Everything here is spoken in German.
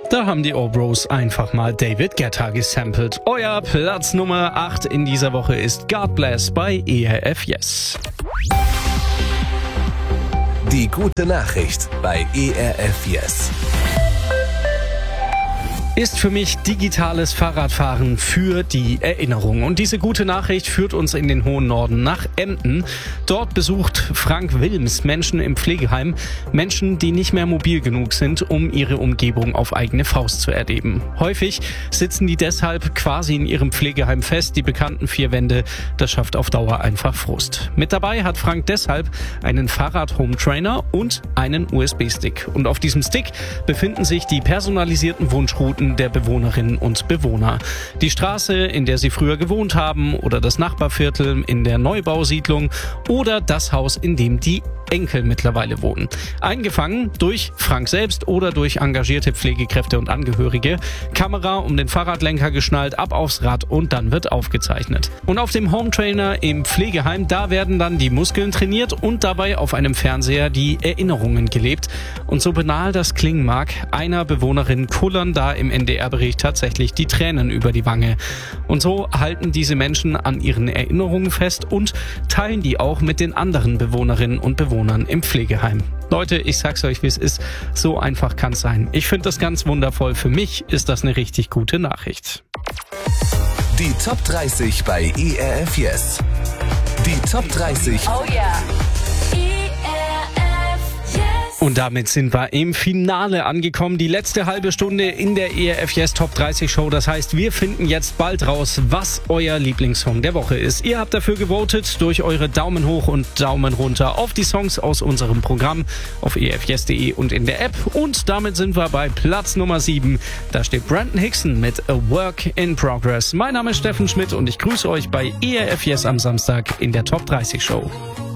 Da haben die Obros einfach mal David Guetta gesampelt. Euer Platz Nummer 8 in dieser Woche ist God Bless bei ERF Yes. Die gute Nachricht bei ERF Yes. Ist für mich digitales Fahrradfahren für die Erinnerung. Und diese gute Nachricht führt uns in den hohen Norden nach Emden. Dort besucht Frank Wilms Menschen im Pflegeheim. Menschen, die nicht mehr mobil genug sind, um ihre Umgebung auf eigene Faust zu erleben. Häufig sitzen die deshalb quasi in ihrem Pflegeheim fest. Die bekannten 4 Wände, das schafft auf Dauer einfach Frust. Mit dabei hat Frank deshalb einen Fahrrad-Home-Trainer und einen USB-Stick. Und auf diesem Stick befinden sich die personalisierten Wunschrouten der Bewohnerinnen und Bewohner. Die Straße, in der sie früher gewohnt haben, oder das Nachbarviertel in der Neubausiedlung oder das Haus, in dem die Enkel mittlerweile wohnen. Eingefangen durch Frank selbst oder durch engagierte Pflegekräfte und Angehörige. Kamera um den Fahrradlenker geschnallt, ab aufs Rad und dann wird aufgezeichnet. Und auf dem Hometrainer im Pflegeheim, da werden dann die Muskeln trainiert und dabei auf einem Fernseher die Erinnerungen gelebt. Und so banal das klingen mag, einer Bewohnerin kullern da im NDR-Bericht tatsächlich die Tränen über die Wange. Und so halten diese Menschen an ihren Erinnerungen fest und teilen die auch mit den anderen Bewohnerinnen und Bewohnern im Pflegeheim. Leute, ich sag's euch, wie es ist. So einfach kann's sein. Ich finde das ganz wundervoll. Für mich ist das eine richtig gute Nachricht. Die Top 30 bei ERF Yes. Die Top 30. Oh yeah. Und damit sind wir im Finale angekommen. Die letzte halbe Stunde in der ERF Yes Top 30 Show. Das heißt, wir finden jetzt bald raus, was euer Lieblingssong der Woche ist. Ihr habt dafür gewotet durch eure Daumen hoch und Daumen runter auf die Songs aus unserem Programm auf erfyes.de und in der App. Und damit sind wir bei Platz Nummer 7. Da steht Brandon Hickson mit A Work in Progress. Mein Name ist Steffen Schmidt und ich grüße euch bei ERF Yes am Samstag in der Top 30 Show.